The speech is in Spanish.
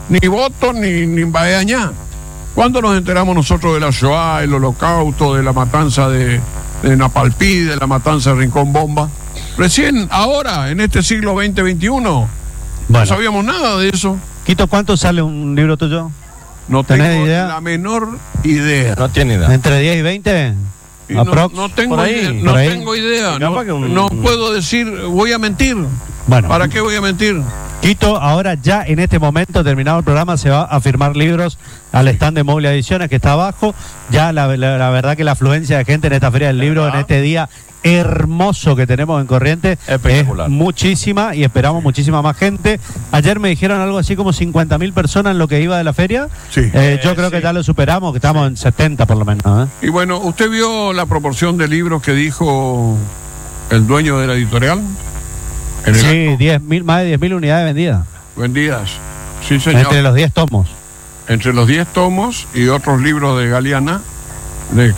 ni voto ni Baeañá. ¿Cuándo nos enteramos nosotros de la Shoah, el Holocausto, de la matanza de Napalpí, de la matanza de Rincón Bomba? Recién ahora, en este siglo XX-XXI, no sabíamos nada de eso. Quito, ¿cuánto sale un libro tuyo? No tengo la menor idea. No tiene idea. ¿Entre 10 y 20? No tengo idea. No puedo decir, voy a mentir. Bueno. ¿Para qué voy a mentir? Quito, ahora ya en este momento, terminado el programa, se va a firmar libros al stand de Móvil Ediciones que está abajo. Ya la verdad que la afluencia de gente en esta Feria del Libro, en este día hermoso que tenemos en Corrientes, es muchísima, y esperamos muchísima más gente. Ayer me dijeron algo así como 50.000 personas en lo que iba de la feria. Sí. Yo creo que ya lo superamos, que estamos en 70 por lo menos. Y bueno, ¿usted vio la proporción de libros que dijo el dueño de la editorial? Sí, más de 10.000 unidades vendidas. Sí, señor. Entre los 10 tomos. Entre los 10 tomos y otros libros de Galeana,